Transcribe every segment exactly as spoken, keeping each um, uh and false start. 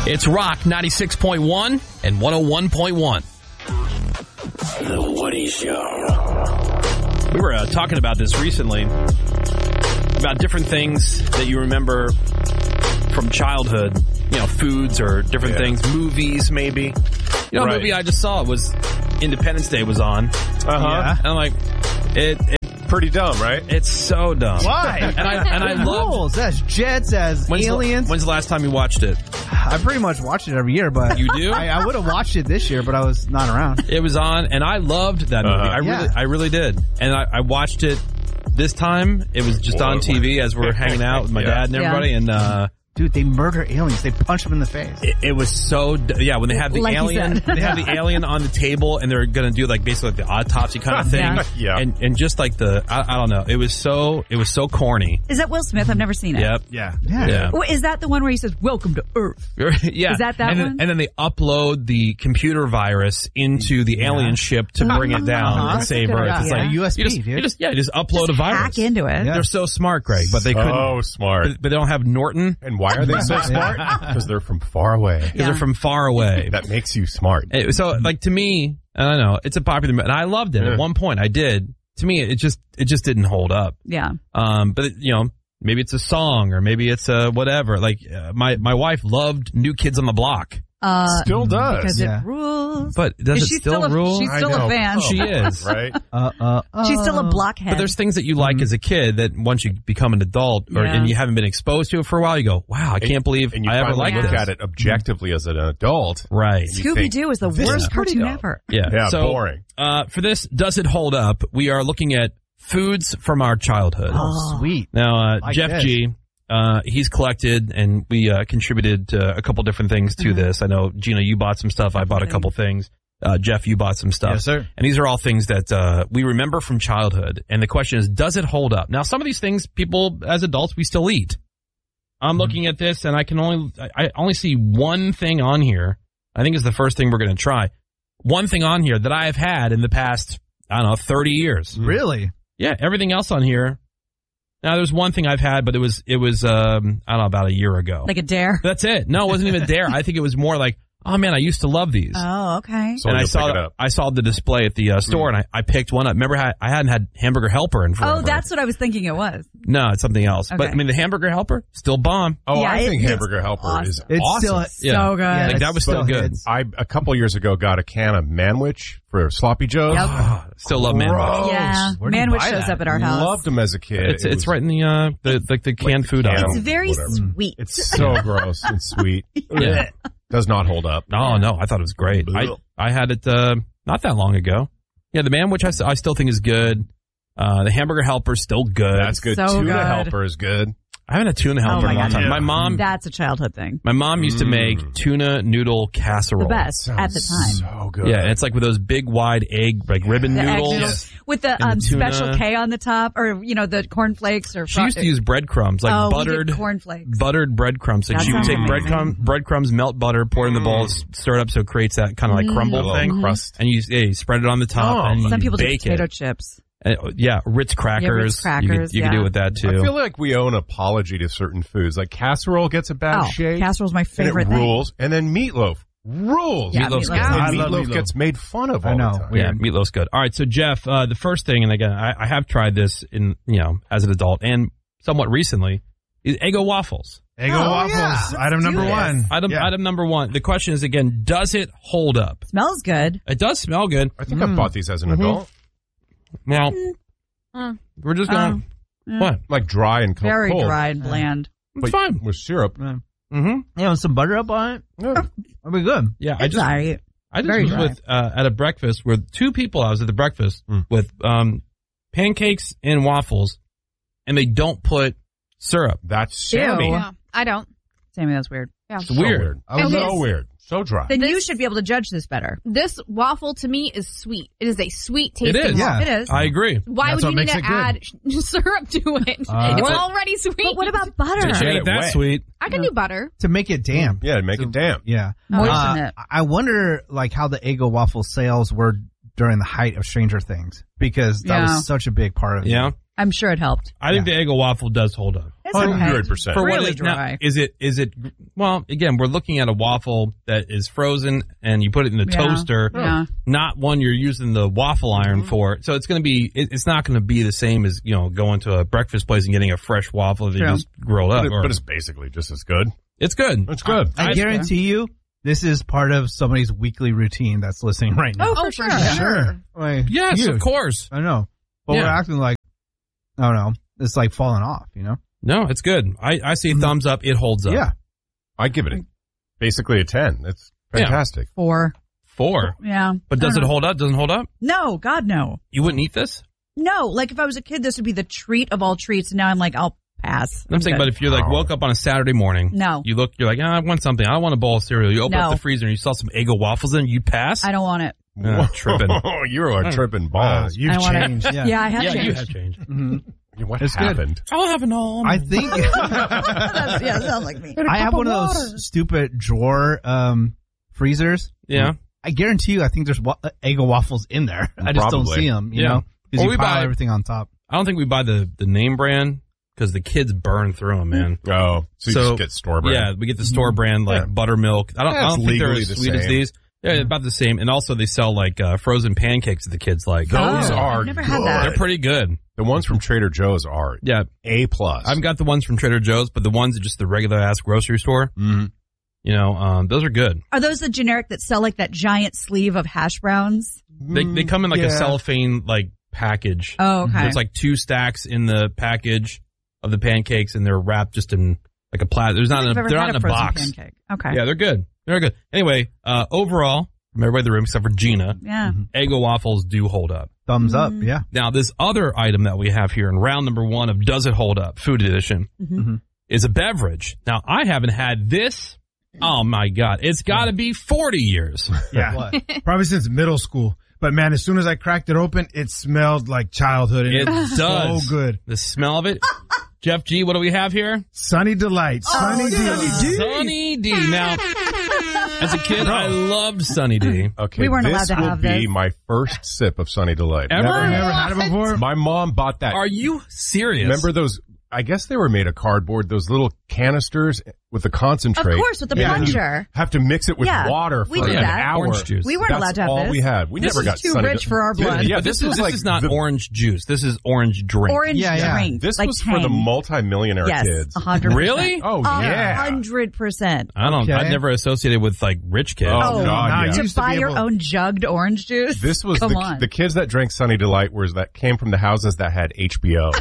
It's Rock ninety-six point one and one oh one point one. The Woody Show. We were uh, talking about this recently, about different things that you remember from childhood, you know, foods or different yeah. things, movies maybe. You know, right. a movie I just saw was Independence Day was on. Uh-huh. Yeah. And I'm like, it, it pretty dumb, right? It's so dumb. Why? And I and I love That's jets as when's aliens. The, when's the last time you watched it? I pretty much watch it every year, but you do. I, I would have watched it this year, but I was not around. It was on, and I loved that movie. Uh-huh. I yeah. really, I really did. And I, I watched it this time. It was just on T V as we were hanging out with my yeah. dad and everybody, and. uh Dude, they murder aliens. They punch them in the face. It, it was so, yeah, when they have the Like alien, they have the alien on the table and they're going to do like basically like the autopsy kind of thing. Yeah. yeah. And, and just like the, I, I don't know, it was so, it was so corny. Is that Will Smith? I've never seen it. Yep. Yeah. Yeah. Yeah. Wait, is that the one where he says, "Welcome to Earth"? yeah. Is that that and one? Then, and then they upload the computer virus into the Yeah. alien ship to bring it down Uh-huh. and save Earth. idea. It's like, Yeah. U S B, you just, dude. you just, yeah, you just upload Just a virus. hack into it. Yeah. They're so smart, Greg, but they couldn't. Oh, smart. But, but they don't have Norton And why are they so smart? Because they're from far away. because Yeah. they're from far away. That makes you smart. It- So, like, to me, I don't know, it's a popular movie, and I loved it. Yeah. At one point, I did. To me, it just it just didn't hold up. Yeah. Um, but, you know, maybe it's a song, or maybe it's a whatever. Like, uh, my, my wife loved New Kids on the Block. Uh, Still does. because Yeah. it rules. But does Is it she still, a, rule? She's I still know. a fan. She is. Right? Uh, uh, uh. She's still a blockhead. But there's things that you like as a kid that once you become an adult, or Yeah. and you haven't been exposed to it for a while, you go, wow, I can't believe And you I ever finally liked look this. at it objectively as an adult. Right. you Scooby Doo is the this worst is pretty cartoon dumb. ever. Yeah. Yeah, so, boring. Uh, for this, does it hold up? We are looking at foods from our childhood. Oh, sweet. Now, uh, Like Jeff this. G, uh, he's collected, and we uh, contributed uh, a couple different things to this. I know, Gina, you bought some stuff. I bought a couple things. Uh, Jeff, you bought some stuff. Yes, sir. And these are all things that uh, we remember from childhood. And the question is, does it hold up? Now, some of these things, people, as adults, we still eat. I'm Mm-hmm. looking at this, and I can only I I only see one thing on here. I think is the first thing we're going to try. One thing on here that I have had in the past, I don't know, thirty years. Really? Yeah, everything else on here. Now, there's one thing I've had, but it was, it was, um, I don't know, about a year ago. Like a dare. That's it. No, it wasn't even dare. I think it was more like, oh man, I used to love these. Oh, okay. So and I you'll saw, pick it up. I saw the display at the uh, store, and I, I picked one up. Remember, how I hadn't had Hamburger Helper in forever. Oh, that's what I was thinking it was. No, it's something else. But Okay. I mean, the Hamburger Helper, still bomb. Oh, Yeah, I it- think it's Hamburger Helper is It's awesome. still Yeah. So good. Yeah, Like, it's that was still good. hits. I a couple years ago got a can of Manwich for Sloppy Joe's. Yep. Oh, still love Man. Gross. Yeah. Where do you Manwich buy shows that? up at our house. Loved them as a kid. It's It it's was- right in the uh the like the canned the food can. aisle. It's very Whatever. sweet. It's so gross and sweet. Yeah. Does not hold up. Oh no, I thought it was great. I I had it uh, not that long ago. Yeah, the Man, which I, s- I still think is good. Uh, the Hamburger Helper is still good. That's good. So Tuna good. Helper is good. I haven't had tuna helper Oh, in a my long God. time. Yeah. My mom, That's a childhood thing. my mom used to make Mm. tuna noodle casserole. The best at the time. So good. Yeah, and it's like with those big wide egg like ribbon The egg noodles. noodles with the, And the um, tuna. special K on the top, or you know the cornflakes, or She used to use breadcrumbs, like oh, we buttered did cornflakes. buttered breadcrumbs. Like That she would sounds take amazing. breadcrumb, breadcrumbs, melt butter, pour it in the bowls, stir it up so it creates that kind of like crumble A little thing. crust. And you, yeah, you spread it on the top Oh. and you Some people do bake potato it. chips. Uh, yeah, Ritz crackers. Yeah, Ritz You crackers, could, you could yeah. do with that too. I feel like we owe an apology to certain foods. Like casserole gets a bad Oh, shape. casserole's my and favorite it thing. rules. And then meatloaf rules. Yeah, Meatloaf's meatloaf's good. And then I love meatloaf meatloaf. gets made fun of all I know. the time. Yeah, meatloaf's good. All right, so Jeff, uh, the first thing, and again, I, I have tried this in you know as an adult and somewhat recently, is Eggo waffles. Eggo Oh, waffles. yeah. Item Let's number do this. one. Item Yeah. item number one. The question is again, does it hold up? Smells good. It does smell good. I think I bought these as an Mm-hmm. adult. Now Mm. we're just going. Um, yeah. What? Like dry and cold. Very cold. dry and bland. It's But fine. with syrup. Mm-hmm. Yeah, with some butter up on it. Yeah. That'll be good. Yeah, I It's just all right. I just very was dry. with uh, at a breakfast with two people. I was at the breakfast Mm. with um, pancakes and waffles, and they don't put syrup. That's Sammy. Ew. Yeah, I don't. Sammy, that's weird. Yeah. It's weird. weird. I was And So this- weird. So dry. Then you This- should be able to judge this better. This waffle to me is sweet. It is a sweet It tasting is. Yeah. waffle. It is. I agree. Why That's would what you need makes to it good. add syrup to it? Uh, it's what? already sweet. But what about butter? It Get ain't it that wet. sweet. I can do butter. To make it damp. Yeah, to make it damp. Yeah. Moisten Uh, it. I wonder like how the Eggo waffle sales were during the height of Stranger Things because that Yeah. was such a big part of it. Yeah, I'm sure it helped. I think the Eggo waffle does hold up. It's one okay. hundred percent. For Really what is dry. now, is it? Is it? Well, again, we're looking at a waffle that is frozen, and you put it in the Yeah. toaster. Yeah. Not one you're using the waffle iron for. So it's going to be. It, it's not going to be the same as you know going to a breakfast place and getting a fresh waffle that you True. just grill up. But, it- or- but it's basically just as good. it's good. It's good. I guarantee you, this is part of somebody's weekly routine that's listening right now. Oh, for Oh, sure. for sure. Like, Yes, huge. of course. I know. But Yeah. we're acting like, I don't know, it's like falling off, you know? No, it's good. I, I see thumbs up. It holds up. Yeah. I give it a, basically a ten. It's fantastic. Four. Four. Yeah. But I does don't it know. hold up? Doesn't hold up? No, God, no. You wouldn't eat this? No, like if I was a kid, this would be the treat of all treats. And now I'm like, I'll pass. I'm saying, good. but if you're like Oh. woke up on a Saturday morning, No. you look, you're like, ah, I want something. I want a bowl of cereal. You open No. up the freezer and you saw some Eggo waffles in, you pass? I don't want it. Uh, tripping. Oh, you are tripping balls. You've I don't wanna- changed. Yeah. Yeah, I have Yeah, you changed. have changed. What It's good. happened? I'll have an all. I think That's, yeah, sounds like me. I have one of those stupid drawer um, freezers. Yeah. I guarantee you, I think there's wa- Eggo waffles in there. I just don't Probably. see them, you Yeah. know? Because Or you we pile buy- everything on top. I don't think we buy the, the name brand because the kids burn through them, man. Oh, so you So, just get store brand. Yeah, we get the store brand like Yeah. buttermilk. I don't, Yeah, I it's don't think they're legally as the sweet as same. these. Yeah, about the same. And also they sell like uh, frozen pancakes that the kids like. Those Oh, are I've never good. had that. They're pretty good. The ones from Trader Joe's are Yeah. A plus. I've got the ones from Trader Joe's, but the ones at just the regular ass grocery store, Mhm. you know, um, those are good. Are those the generic that sell like that giant sleeve of hash browns? They they come in like a yeah. cellophane like package. Oh, okay. There's like two stacks in the package of the pancakes, and they're wrapped just in like a plat. There's I not don't in think a, I've they're ever not in had a frozen box. pancake. Okay. Yeah, they're good. They're good. Anyway, uh, overall, from everybody in the room except for Gina, Yeah. Eggo waffles do hold up. Thumbs up, Mm-hmm. yeah. Now, this other item that we have here in round number one of Does It Hold Up, Food Edition, Mm-hmm. is a beverage. Now, I haven't had this. Oh my God. It's got to be forty years. Yeah. What? Probably since middle school. But man, as soon as I cracked it open, it smelled like childhood. And It was does. so good. The smell of it. Jeff G, what do we have here? Sunny Delight. Sunny D. Sunny D. Now, as a kid, I loved Sunny D. Okay, We weren't allowed this to will have be this. my first sip of Sunny Delight. Ever? Never- Never had it before. My mom bought that. Are you serious? Remember those? I guess they were made of cardboard. Those little canisters with the concentrate. Of course, with the Yeah, and you plunger. Have to mix it with Yeah, water for we an did that. hour. Orange juice. We weren't That's allowed to have all this. we had. We This never is got too Sunny rich Delight. for our blood. Yeah, But this, this, is was this like is not the, orange juice. This is orange drink. Orange Yeah, yeah. drink. This like was for the Tang. multi-millionaire Yes, kids. a hundred percent. Really? Oh A yeah. hundred percent. I don't. Okay. I've never associated with like rich kids. Oh, Oh, God, nah, yeah. you To used to buy be your able- own jugged orange juice? This was Come the, on. the kids that drank Sunny Delight was that came from the houses that had H B O.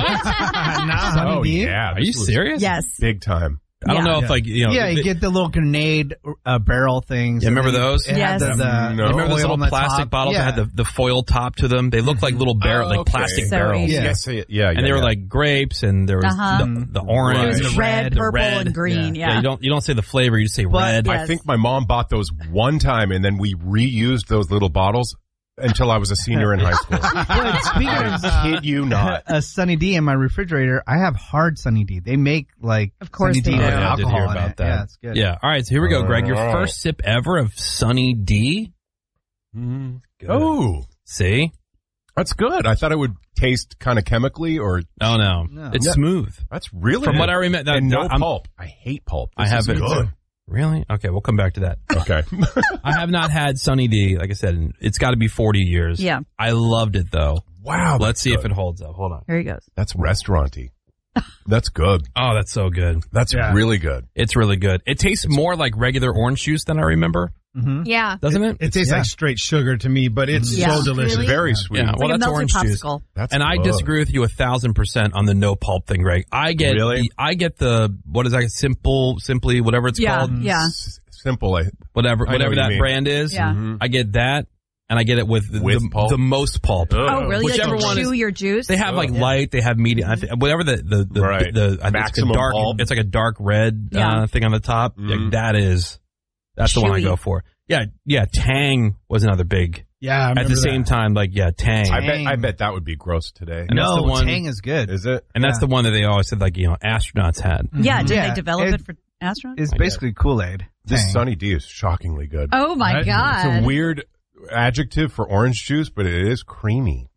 Sunny oh D? yeah. Are you this was serious? Yes. Big time. I don't Yeah. know if like you know. Yeah, you they- get the little grenade uh, barrel things. Yeah, remember And then those? it had Yes. The, the, No. the You remember those oil little on the plastic top? bottles yeah. that had the, the foil top to them? They looked like little barrel, Oh, like okay. plastic So barrels. easy. Yeah. Yes, yeah, yeah, And they were yeah. like grapes, and there was Uh-huh. the, the orange, Right. It was The red, red, the purple, red. and green. Yeah. Yeah. you don't you don't say the flavor, you just say But- red. Yes. I think my mom bought those one time, and then we reused those little bottles until I was a senior in high school. But speaking of I kid you not. a Sunny D in my refrigerator, I have hard Sunny D. They make like Of course Sunny they D do. with Oh, yeah, I did alcohol hear in about it. that. Yeah, it's good. Yeah. All right. So here we go, Greg. Your All right. first sip ever of Sunny D. Mm. Good. Oh, See? that's good. I thought it would taste kind of chemically, or Oh no, No. it's Yeah. smooth. that's really From good. what I remember, and no I'm- pulp. I hate pulp. I This have is it. good. Really? Okay, we'll come back to that. Okay. I have not had Sunny D. Like I said, in- it's got to be forty years. Yeah. I loved it though. Wow. Let's that's see if good. it holds up. Hold on. Here he goes. That's restauranty. That's good. Oh, that's so good. That's Yeah. really good. It's really good. It tastes more like regular orange juice than I remember, Mm-hmm. Yeah. doesn't it? It tastes Yeah. like straight sugar to me, but it's Yeah. so delicious. Really? Very sweet. Yeah. It's Well, like that's a melted orange juice. popsicle. That's And I good. disagree with you a thousand percent on the no pulp thing, Greg. I get Really? the, I get the what is that? Simple, simply, whatever it's Yeah. called, Yeah. S- simple. I, whatever, I know whatever what you that mean. brand is. Yeah. Mhm. I get that, and I get it with, the, With the, pulp? the most pulp. Oh, really? Whichever like one to chew is- your juice? They have like Oh. light, they have medium, I th- whatever the the the, Right. the I think it's a Maximum dark. pulp. It's like a dark red Yeah. uh, thing on the top. Mhm. Like, that is that's the one I Chewy. go for. Yeah, yeah. Tang was another big. Yeah, I At remember the same that. time, like yeah, Tang, I bet. Tang. I bet that would be gross today. And that's No, the one- Tang is good. Is it? and that's Yeah. the one that they always said like you know astronauts had. yeah. Did Yeah. they develop it, It- for astronauts? It's I basically Kool-Aid. This Tang. Sunny D is shockingly good. Oh my Right? God. It's a weird adjective for orange juice, but it is creamy.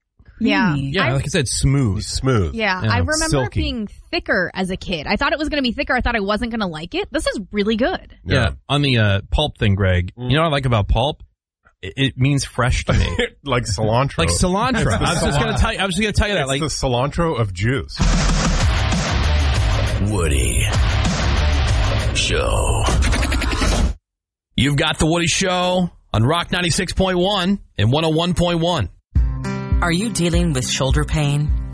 Yeah. creamy. Yeah, I- like I said, smooth. Smooth. Yeah, Yeah, I remember silky. it being thicker as a kid. I thought it was going to be thicker. I thought I wasn't going to like it. This is really good. Yeah. On the uh, pulp thing, Greg, you know what I like about pulp? It, it means fresh to me. Like cilantro. Like cilantro. It's the I was just cilantro. gonna tell you. I was just gonna tell you that. It's Like the cilantro of juice. Woody Show. You've got the Woody Show on Rock ninety-six point one and one oh one point one. Are you dealing with shoulder pain?